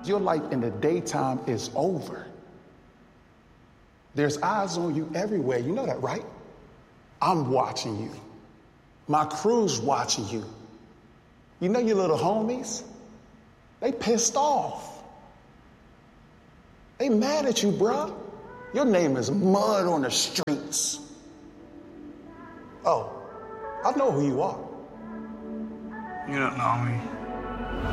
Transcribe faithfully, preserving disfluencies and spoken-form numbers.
your life in the daytime is over. There's eyes on you everywhere. You know that, right? I'm watching you. My crew's watching you. You know your little homies? They pissed off. They mad at you, bruh. Your name is mud on the streets. Oh, I know who you are. You don't know me.